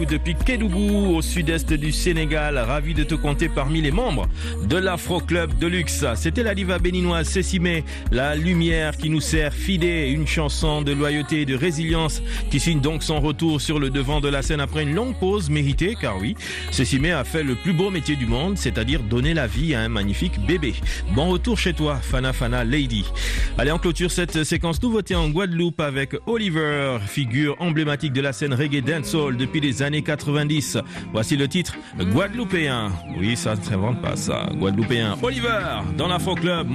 Depuis Kédougou, au sud-est du Sénégal, ravi de te compter parmi les membres de l'Afro Club de Luxe. C'était la diva béninoise Cécimé, la lumière qui nous sert fidé, une chanson de loyauté et de résilience qui signe donc son retour sur le devant de la scène après une longue pause méritée, car oui, Cécimé a fait le plus beau métier du monde, c'est-à-dire donner la vie à un magnifique bébé. Bon retour chez toi, Fana Fana Lady. Allez, on clôture cette séquence nouveauté en Guadeloupe avec Oliver, figure emblématique de la scène reggae dancehall depuis les années 90. Voici le titre Guadeloupéen. Oui, ça ne s'invente pas ça. Guadeloupéen. Oliver dans l'Afro Club.